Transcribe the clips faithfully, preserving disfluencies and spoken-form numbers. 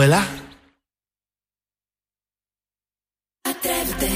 ¿verdad? Atrévete.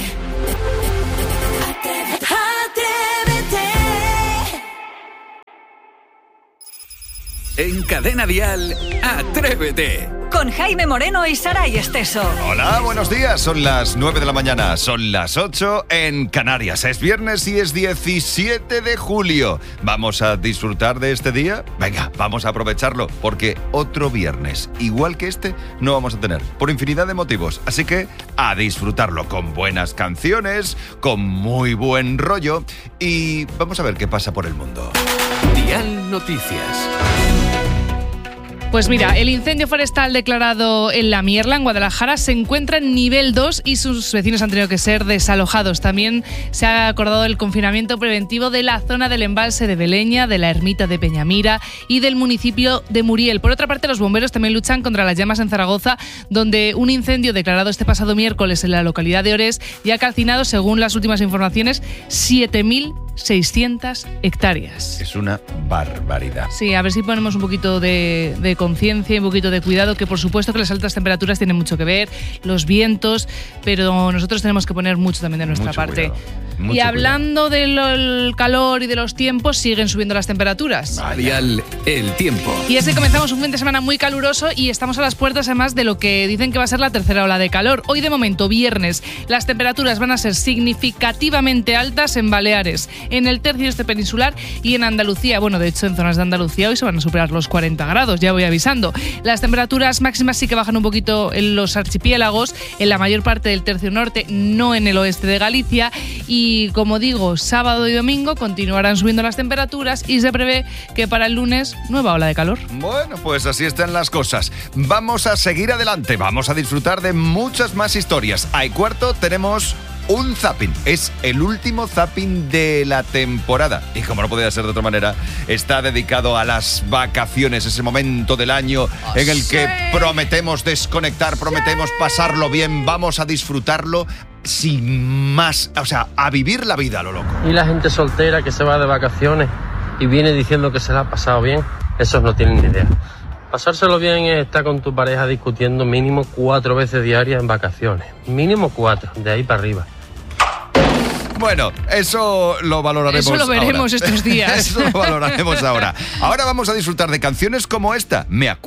En Cadena Dial, Atrévete. Con Jaime Moreno y Saray Esteso. Hola, buenos días. Son las nueve de la mañana, son las ocho en Canarias. Es viernes y es diecisiete de julio. ¿Vamos a disfrutar de este día? Venga, vamos a aprovecharlo, porque otro viernes, igual que este, no vamos a tener, por infinidad de motivos. Así que a disfrutarlo con buenas canciones, con muy buen rollo, y vamos a ver qué pasa por el mundo. Dial Noticias. Pues mira, el incendio forestal declarado en La Mierla, en Guadalajara, se encuentra en nivel dos y sus vecinos han tenido que ser desalojados. También se ha acordado el confinamiento preventivo de la zona del embalse de Beleña, de la ermita de Peñamira y del municipio de Muriel. Por otra parte, los bomberos también luchan contra las llamas en Zaragoza, donde un incendio declarado este pasado miércoles en la localidad de Orés ya ha calcinado, según las últimas informaciones, siete mil seiscientas hectáreas. Es una barbaridad. Sí, a ver si ponemos un poquito de, de conciencia y un poquito de cuidado, que por supuesto que las altas temperaturas tienen mucho que ver, los vientos, pero nosotros tenemos que poner mucho también de nuestra Mucho parte. Mucho y hablando cuidado. del calor y de los tiempos, siguen subiendo las temperaturas. Dial, el tiempo. Y es que comenzamos un fin de semana muy caluroso y estamos a las puertas además de lo que dicen que va a ser la tercera ola de calor. Hoy de momento, viernes, las temperaturas van a ser significativamente altas en Baleares, en el tercio este peninsular y en Andalucía. Bueno, de hecho, en zonas de Andalucía hoy se van a superar los cuarenta grados, ya voy avisando. Las temperaturas máximas sí que bajan un poquito en los archipiélagos, en la mayor parte del tercio norte, no en el oeste de Galicia. Y como digo, sábado y domingo continuarán subiendo las temperaturas y se prevé que para el lunes nueva ola de calor. Bueno, pues así están las cosas. Vamos a seguir adelante, vamos a disfrutar de muchas más historias. A y cuarto tenemos un zapping. Es el último zapping de la temporada. Y como no podía ser de otra manera, está dedicado a las vacaciones, ese momento del año oh, en el sí. que prometemos desconectar, prometemos sí. pasarlo bien, vamos a disfrutarlo sin más, o sea, a vivir la vida a lo loco. Y la gente soltera que se va de vacaciones y viene diciendo que se la ha pasado bien, esos no tienen ni idea. Pasárselo bien es estar con tu pareja discutiendo mínimo cuatro veces diarias en vacaciones. Mínimo cuatro, de ahí para arriba. Bueno, eso lo valoraremos ahora. Eso lo veremos ahora. estos días. Eso lo valoraremos ahora. Ahora vamos a disfrutar de canciones como esta, Me acuerdo.